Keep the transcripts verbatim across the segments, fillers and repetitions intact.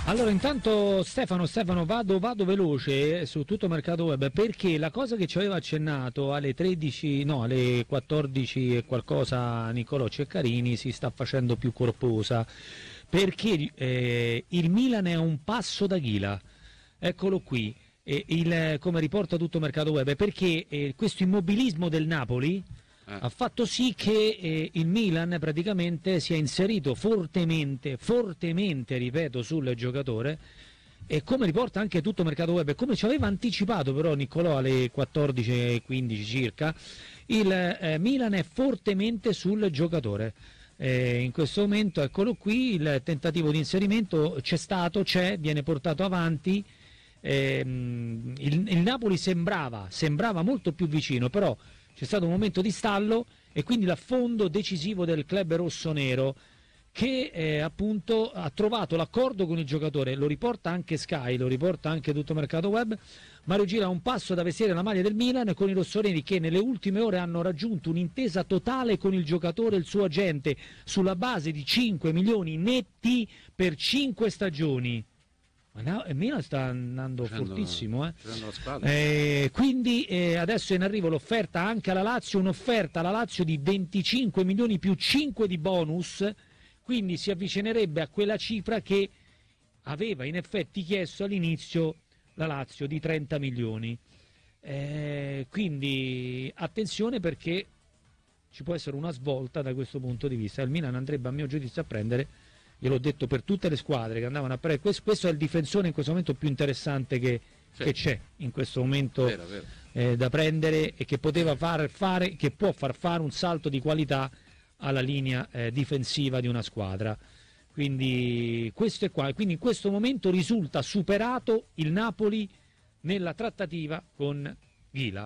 Allora intanto Stefano, Stefano vado, vado veloce su tutto mercato web, perché la cosa che ci aveva accennato alle tredici, no alle quattordici e qualcosa Niccolò Ceccarini si sta facendo più corposa, perché eh, il Milan è a un passo da Ghila, eccolo qui, eh, il, come riporta tutto mercato web, perché eh, questo immobilismo del Napoli ha fatto sì che eh, il Milan praticamente si è inserito fortemente, fortemente, ripeto, sul giocatore, e come riporta anche tutto mercato web, come ci aveva anticipato però Niccolò alle quattordici e quindici circa, il eh, Milan è fortemente sul giocatore. Eh, in questo momento, eccolo qui, il tentativo di inserimento c'è stato, c'è, viene portato avanti. Eh, il, il Napoli sembrava, sembrava molto più vicino, però c'è stato un momento di stallo e quindi l'affondo decisivo del club rossonero, che eh, appunto ha trovato l'accordo con il giocatore. Lo riporta anche Sky, lo riporta anche tutto mercato web. Mario Gira a un passo da vestire la maglia del Milan con i rossoneri, che nelle ultime ore hanno raggiunto un'intesa totale con il giocatore e il suo agente sulla base di cinque milioni netti per cinque stagioni. Ma il Milan sta andando facendo, fortissimo, eh. Eh, quindi eh, adesso è in arrivo l'offerta anche alla Lazio, un'offerta alla Lazio di venticinque milioni più cinque di bonus, quindi si avvicinerebbe a quella cifra che aveva in effetti chiesto all'inizio la Lazio di trenta milioni. Eh, quindi attenzione, perché ci può essere una svolta da questo punto di vista. Il Milan andrebbe, a mio giudizio, a prendere, gliel'ho detto per tutte le squadre che andavano a prendere, questo, questo è il difensore in questo momento più interessante che, sì, che c'è in questo momento, vero, vero. Eh, da prendere, e che poteva far fare, che può far fare un salto di qualità alla linea eh, difensiva di una squadra. Quindi questo è qua, quindi in questo momento risulta superato il Napoli nella trattativa con Ghila.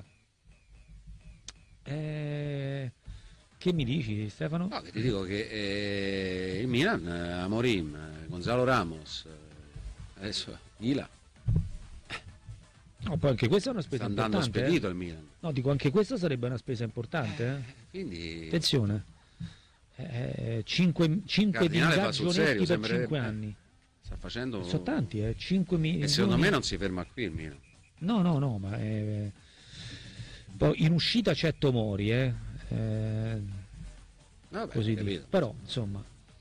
Eh... Che mi dici, Stefano? No, ti dico che eh, il Milan, eh, Amorim, eh, Gonzalo Ramos, eh, adesso Ghila. No, poi anche questa è una spesa sta importante. Sta andando spedito eh? il Milan. No, dico, anche questa sarebbe una spesa importante. Eh? Quindi... Attenzione, eh, cinque, cinque di ingaggio netti per cinque anni. Sta facendo... Sono tanti, eh? cinque milioni. E secondo me non si ferma qui il Milan. No, no, no, ma... È... Poi in uscita c'è Tomori, eh? Eh, Vabbè, così dico. Però insomma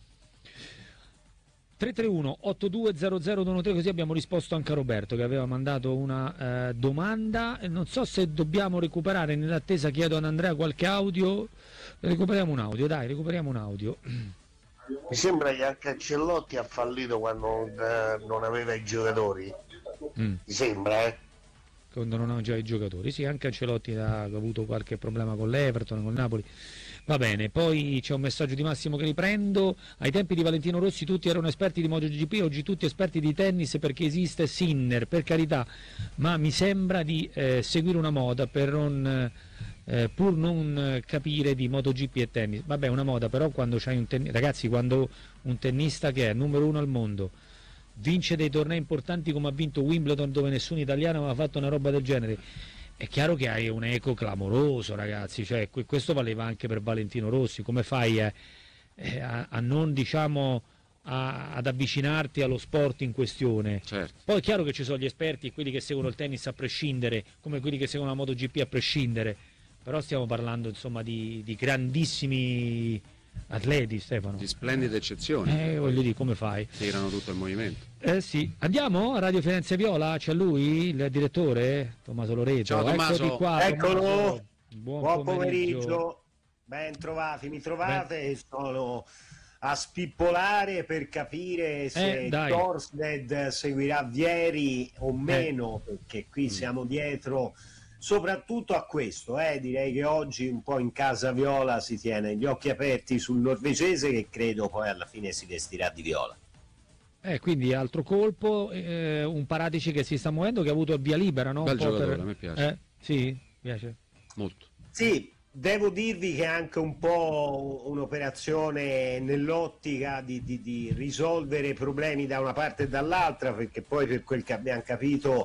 tre tre uno otto due zero zero due uno tre, così abbiamo risposto anche a Roberto che aveva mandato una eh, domanda. Non so se dobbiamo recuperare, nell'attesa chiedo ad Andrea qualche audio. Recuperiamo un audio, dai, recuperiamo un audio. Mi sembra che anche Ancelotti ha fallito quando eh, non aveva i giocatori. Mm. Mi sembra, eh quando non ha già i giocatori. Sì, anche Ancelotti ha avuto qualche problema con l'Everton, con il Napoli. Va bene, poi c'è un messaggio di Massimo che riprendo. Ai tempi di Valentino Rossi tutti erano esperti di MotoGP, oggi tutti esperti di tennis perché esiste Sinner, per carità, ma mi sembra di eh, seguire una moda per non, eh, pur non capire di MotoGP e tennis. Vabbè, una moda, però quando c'hai un tennista, ragazzi, quando un tennista che è numero uno al mondo vince dei tornei importanti come ha vinto Wimbledon, dove nessun italiano aveva fatto una roba del genere, è chiaro che hai un eco clamoroso, ragazzi. Cioè, questo valeva anche per Valentino Rossi. Come fai eh, eh, a, a non, diciamo, a, ad avvicinarti allo sport in questione? Certo. Poi è chiaro che ci sono gli esperti e quelli che seguono il tennis a prescindere, come quelli che seguono la MotoGP a prescindere, però stiamo parlando, insomma, di, di grandissimi atleti, Stefano. Di splendide eccezioni. Eh, voglio dire, come fai? Tirano tutto il movimento. Eh sì. Andiamo a Radio Firenze Viola, c'è lui, il direttore, Tommaso Loreto. Ciao Tommaso. Eccoti qua, Eccolo. Tommaso. Buon, Buon pomeriggio. pomeriggio. Ben trovati, mi trovate e sono a spippolare per capire se Eh, dai. Torsted seguirà Vieri o meno, Eh. perché qui siamo dietro soprattutto a questo, eh. Direi che oggi un po' in casa viola si tiene gli occhi aperti sul norvegese, che credo poi alla fine si vestirà di viola. Eh, quindi altro colpo, eh, un Paratici che si sta muovendo, che ha avuto il via libera, no? Bel un po' giocatore, per... a me piace. Eh, sì, piace. Molto. Sì, devo dirvi che è anche un po' un'operazione nell'ottica di, di, di risolvere problemi da una parte e dall'altra, perché poi, per quel che abbiamo capito,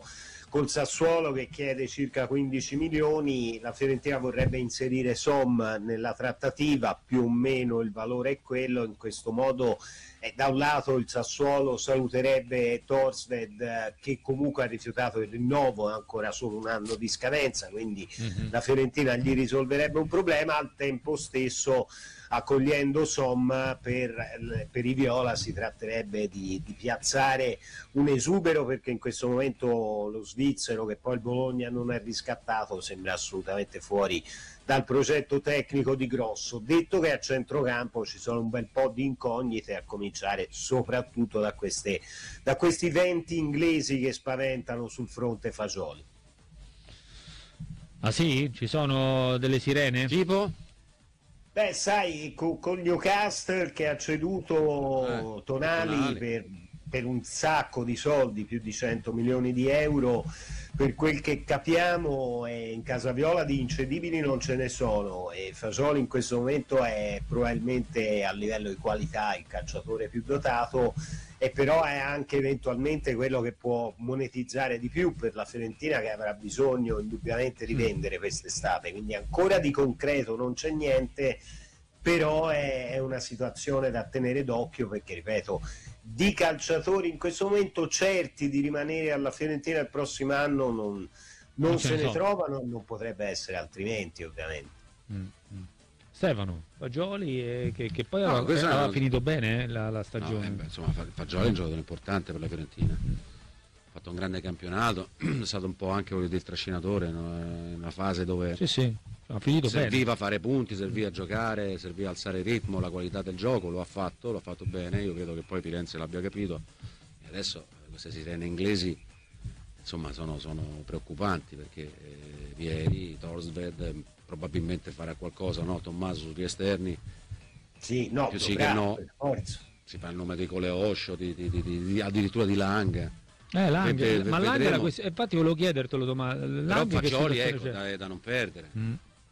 col Sassuolo che chiede circa quindici milioni, la Fiorentina vorrebbe inserire Som nella trattativa, più o meno il valore è quello. In questo modo eh, da un lato il Sassuolo saluterebbe Torsved eh, che comunque ha rifiutato il rinnovo, ha ancora solo un anno di scadenza, quindi mm-hmm. la Fiorentina gli risolverebbe un problema. Al tempo stesso, accogliendo Som, per, per i viola si tratterebbe di, di piazzare un esubero, perché in questo momento lo svizzero, che poi il Bologna non è riscattato, sembra assolutamente fuori dal progetto tecnico di Grosso. Detto che a centrocampo ci sono un bel po' di incognite, a cominciare soprattutto da, queste, da questi venti inglesi che spaventano sul fronte Fagioli. Ah sì? Ci sono delle sirene? Tipo? Beh, sai, con, con Newcastle che ha ceduto eh, Tonali, Tonali. Per, per un sacco di soldi, più di cento milioni di euro, per quel che capiamo eh, in casa Viola di incedibili non ce ne sono, e Fagioli in questo momento è probabilmente a livello di qualità il calciatore più dotato, e però è anche eventualmente quello che può monetizzare di più per la Fiorentina, che avrà bisogno indubbiamente di vendere quest'estate. Quindi ancora di concreto non c'è niente, però è, è una situazione da tenere d'occhio, perché ripeto, di calciatori in questo momento certi di rimanere alla Fiorentina il prossimo anno non, non, non se ne so. trovano, non potrebbe essere altrimenti ovviamente. mm, mm. Stefano Fagioli eh, che, che poi no, aveva, aveva una... finito bene eh, la, la stagione. No, eh, beh, insomma, Fagioli è un giocatore importante per la Fiorentina, ha fatto un grande campionato, è stato un po' anche il trascinatore, no? In una fase dove sì, sì, ha finito serviva bene. fare punti, serviva a giocare, serviva a alzare il ritmo, la qualità del gioco, lo ha fatto, lo ha fatto bene. Io credo che poi Firenze l'abbia capito, e adesso queste sirene inglesi insomma sono, sono preoccupanti, perché eh, Vieri, Torsved probabilmente farà qualcosa, no? Tommaso sugli esterni, sì, no, più sì che no, si fa il nome di Coleoscio, di, di, di, di, addirittura di Lang. Eh, Lang, e, ma Lang era questo, infatti volevo chiedertelo domani. Però Fagioli ecco, da, da non perdere. Mm.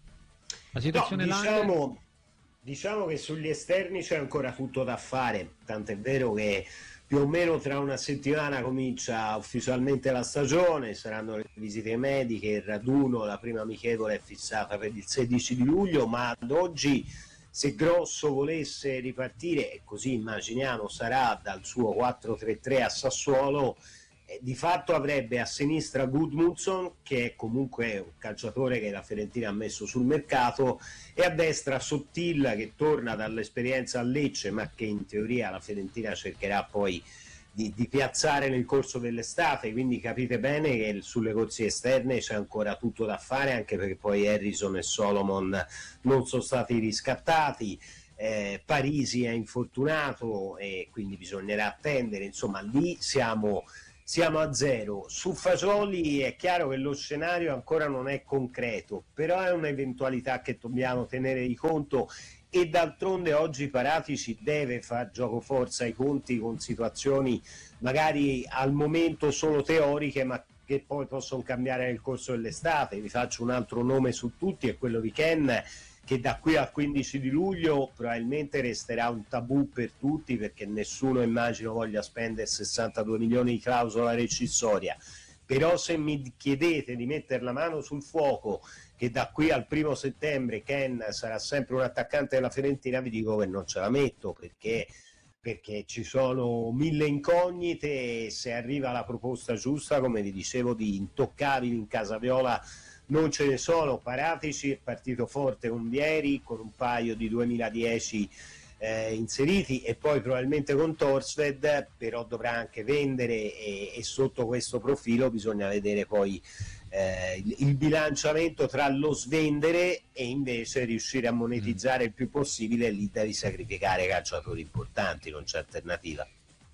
La situazione no, diciamo, Lang... diciamo che sugli esterni c'è ancora tutto da fare, tant'è vero che più o meno tra una settimana comincia ufficialmente la stagione, saranno le visite mediche, il raduno, la prima amichevole è fissata per il sedici di luglio, ma ad oggi, se Grosso volesse ripartire, e così immaginiamo sarà, dal suo quattro tre tre a Sassuolo, eh, di fatto avrebbe a sinistra Gudmundsson, che è comunque un calciatore che la Fiorentina ha messo sul mercato, e a destra Sottil, che torna dall'esperienza a Lecce, ma che in teoria la Fiorentina cercherà poi di, di piazzare nel corso dell'estate. Quindi capite bene che sulle corsie esterne c'è ancora tutto da fare, anche perché poi Harrison e Solomon non sono stati riscattati, eh, Parisi è infortunato e quindi bisognerà attendere. Insomma, lì siamo siamo a zero. Su Fagioli è chiaro che lo scenario ancora non è concreto, però è un'eventualità che dobbiamo tenere di conto, e d'altronde oggi Paratici deve far gioco forza ai conti con situazioni magari al momento solo teoriche, ma che poi possono cambiare nel corso dell'estate. Vi faccio un altro nome su tutti, è quello di Ken, che da qui al quindici di luglio probabilmente resterà un tabù per tutti, perché nessuno immagino voglia spendere sessantadue milioni di clausola rescissoria. Però se mi chiedete di mettere la mano sul fuoco che da qui al primo settembre Ken sarà sempre un attaccante della Fiorentina, vi dico che non ce la metto, perché perché ci sono mille incognite, e se arriva la proposta giusta, come vi dicevo, di intoccabili in casa Viola non ce ne sono. Paratici è partito forte con Vieri, con un paio di duemiladieci eh, inseriti, e poi probabilmente con Torsved, però dovrà anche vendere, e, e sotto questo profilo bisogna vedere poi eh, il, il bilanciamento tra lo svendere e invece riuscire a monetizzare il più possibile. Lì devi sacrificare calciatori importanti, non c'è alternativa.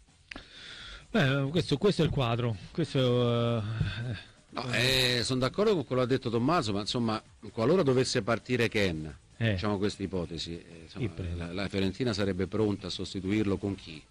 Beh, questo, questo è il quadro, questo uh... No, eh, sono d'accordo con quello che ha detto Tommaso, ma insomma, qualora dovesse partire Ken, eh. diciamo questa ipotesi, eh, insomma, la, la Fiorentina sarebbe pronta a sostituirlo con chi?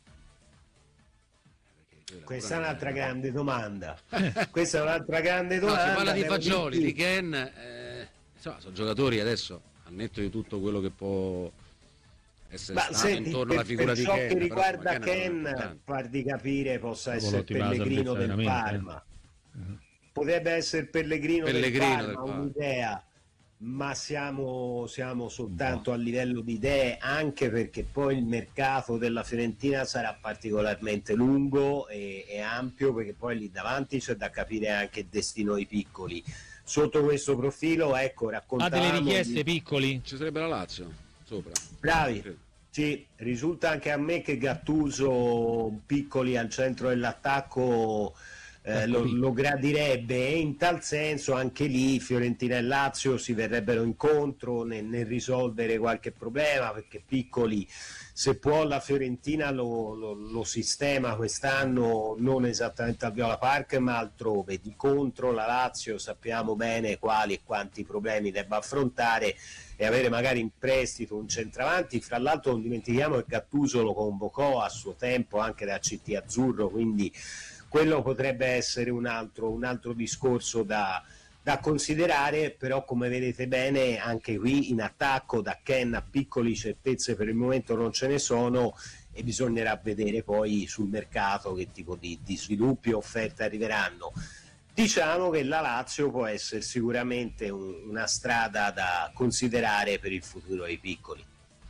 Questa è un'altra è... grande domanda. Questa è un'altra grande domanda. No, si parla di Fagioli, di Ken, eh, insomma, sono giocatori adesso, al netto di tutto quello che può essere ma stato senti, intorno per, alla figura per di ciò Ken. che riguarda però, insomma, Ken, Ken far di capire possa essere il Pellegrino del Parma. Uh-huh. potrebbe essere Pellegrino, Pellegrino del del Parma, Parma. un'idea, ma siamo, siamo soltanto a livello di idee, anche perché poi il mercato della Fiorentina sarà particolarmente lungo e, e ampio, perché poi lì davanti c'è da capire anche il destino dei piccoli. Sotto questo profilo, ecco, Ha raccontavamo delle richieste di... piccoli? Ci sarebbe la Lazio sopra. Bravi. Sì, risulta anche a me che Gattuso, piccoli al centro dell'attacco, eh, lo, lo gradirebbe, e in tal senso anche lì Fiorentina e Lazio si verrebbero incontro nel, nel risolvere qualche problema, perché piccoli, se può, la Fiorentina lo, lo, lo sistema quest'anno non esattamente al Viola Park ma altrove. Di contro la Lazio sappiamo bene quali e quanti problemi debba affrontare, e avere magari in prestito un centravanti. Fra l'altro non dimentichiamo che Gattuso lo convocò a suo tempo anche da C T Azzurro, quindi quello potrebbe essere un altro, un altro discorso da, da considerare. Però, come vedete bene, anche qui in attacco da Ken a piccoli certezze per il momento non ce ne sono, e bisognerà vedere poi sul mercato che tipo di, di sviluppi e offerte arriveranno. Diciamo che la Lazio può essere sicuramente un, una strada da considerare per il futuro dei piccoli.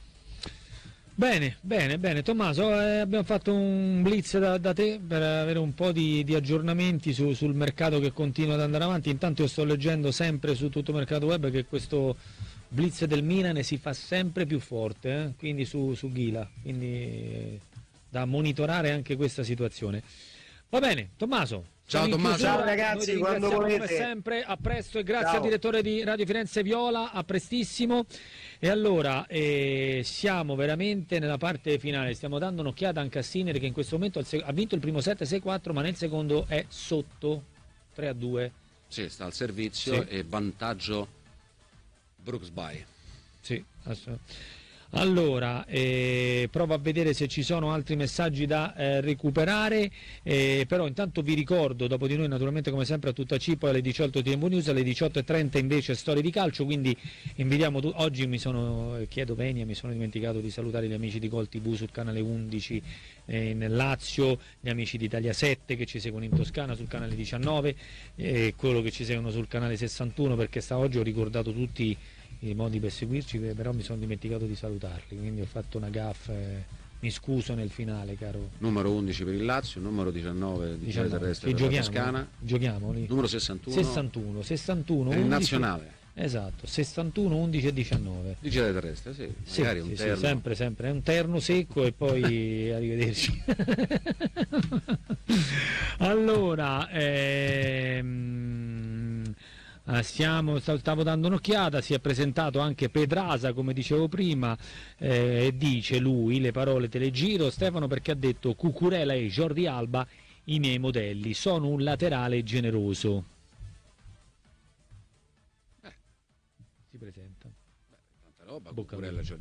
Bene, bene, bene. Tommaso, eh, abbiamo fatto un blitz da, da te per avere un po' di, di aggiornamenti su, sul mercato che continua ad andare avanti. Intanto io sto leggendo sempre su Tutto Mercato Web che questo blitz del Milan si fa sempre più forte, eh? Quindi su, su Ghila, quindi eh, da monitorare anche questa situazione. Va bene, Tommaso. Ciao Tommaso. Ciao ragazzi, quando volete. Come sempre, a presto e grazie Ciao. al direttore di Radio Firenze Viola, a prestissimo. E allora eh, siamo veramente nella parte finale, stiamo dando un'occhiata anche a Sinner che in questo momento ha vinto il primo set sei quattro, ma nel secondo è sotto tre a due. Sì, sta al servizio, Sì. e vantaggio Brooksby. Sì, assolutamente. Allora, eh, provo a vedere se ci sono altri messaggi da eh, recuperare, eh, però intanto vi ricordo, dopo di noi naturalmente come sempre a tutta C, poi alle diciotto T V News, alle diciotto e trenta invece Storie di Calcio, quindi invitiamo tu- oggi mi sono, eh, chiedo venia, mi sono dimenticato di salutare gli amici di Gol T V sul canale undici eh, nel Lazio, gli amici di Italia sette che ci seguono in Toscana sul canale diciannove, e quello che ci seguono sul canale sessantuno, perché sta oggi ho ricordato tutti i modi per seguirci, però mi sono dimenticato di salutarli, quindi ho fatto una gaffa, eh, mi scuso nel finale, caro. Numero undici per il Lazio, numero diciannove di Gioia Terrestre Sì, per la giochiamo, Toscana, giochiamo lì. numero sessantuno, sessantuno, sessantuno, per il undici, nazionale esatto, sessantuno, undici e diciannove. di Gioia Terrestre, sì, Sì, magari un sì, sì, terno. sempre, sempre, è un terno secco e poi arrivederci. Allora, ehm... Uh, stiamo, stavo dando un'occhiata, si è presentato anche Pedrasa come dicevo prima, eh, e dice lui, le parole te le giro Stefano, perché ha detto Cucurella e Jordi Alba i miei modelli, sono un laterale generoso. Eh. Si presenta. Tanta roba, Bocca Cucurella,